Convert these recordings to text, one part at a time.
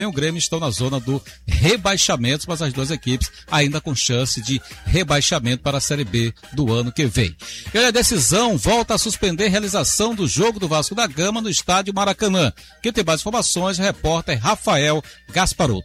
e o Grêmio estão na zona do rebaixamento, mas as duas equipes ainda com chance de rebaixamento para a Série B do ano que vem. E olha, a decisão volta a suspender a realização do jogo do Vasco da Gama no estádio Maracanã. Quem tem mais informações, o repórter Rafael Gasparotto.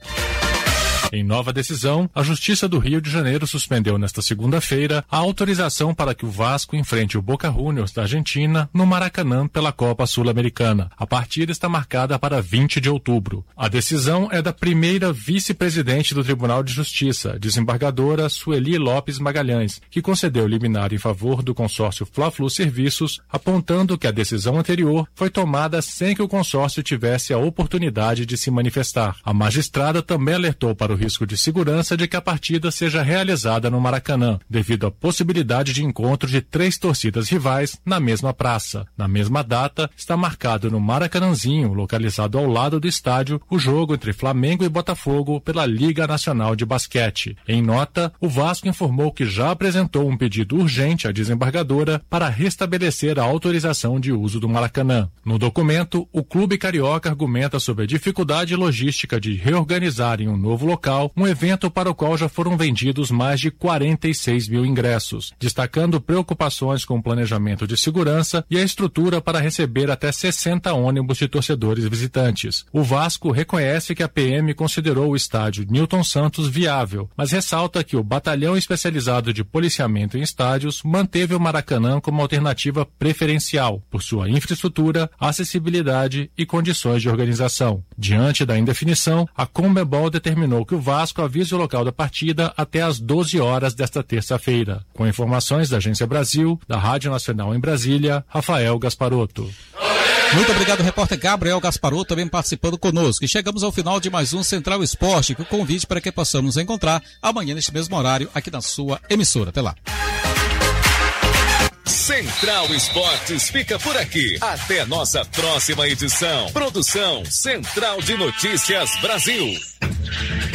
Em nova decisão, a Justiça do Rio de Janeiro suspendeu nesta segunda-feira a autorização para que o Vasco enfrente o Boca Juniors da Argentina no Maracanã pela Copa Sul-Americana. A partida está marcada para 20 de outubro. A decisão é da primeira vice-presidente do Tribunal de Justiça, desembargadora Sueli Lopes Magalhães, que concedeu liminar em favor do consórcio Fla-Flu Serviços, apontando que a decisão anterior foi tomada sem que o consórcio tivesse a oportunidade de se manifestar. A magistrada também alertou para o risco de segurança de que a partida seja realizada no Maracanã, devido à possibilidade de encontro de 3 torcidas rivais na mesma praça. Na mesma data, está marcado no Maracanãzinho, localizado ao lado do estádio, o jogo entre Flamengo e Botafogo pela Liga Nacional de Basquete. Em nota, o Vasco informou que já apresentou um pedido urgente à desembargadora para restabelecer a autorização de uso do Maracanã. No documento, o clube carioca argumenta sobre a dificuldade logística de reorganizar em um novo local um evento para o qual já foram vendidos mais de 46 mil ingressos, destacando preocupações com o planejamento de segurança e a estrutura para receber até 60 ônibus de torcedores visitantes. O Vasco reconhece que a PM considerou o estádio Newton Santos viável, mas ressalta que o Batalhão Especializado de Policiamento em Estádios manteve o Maracanã como alternativa preferencial, por sua infraestrutura, acessibilidade e condições de organização. Diante da indefinição, a Conmebol determinou que o Vasco avise o local da partida até às 12 horas desta terça-feira. Com informações da Agência Brasil, da Rádio Nacional em Brasília, Rafael Gasparotto. Muito obrigado, repórter Gabriel Gasparotto, também participando conosco. E chegamos ao final de mais um Central Esporte, com o convite para que possamos nos encontrar amanhã neste mesmo horário aqui na sua emissora. Até lá. Central Esportes fica por aqui. Até nossa próxima edição. Produção Central de Notícias Brasil.